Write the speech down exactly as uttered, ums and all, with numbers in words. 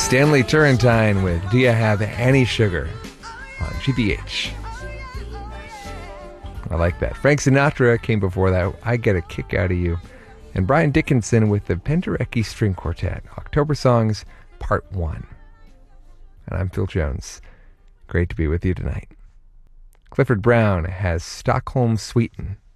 Stanley Turrentine with Do You Have Any Sugar on G B H. I like that. Frank Sinatra came before that. I Get a Kick Out of You. And Brian Dickinson with the Penderecki String Quartet. October Songs, Part one. And I'm Phil Jones. Great to be with you tonight. Clifford Brown has Stockholm Suiten.